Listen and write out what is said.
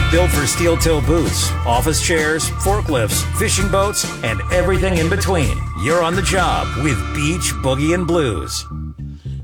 Built for steel toe boots, office chairs, forklifts, fishing boats, and everything in between. You're on the job with Beach Boogie and Blues.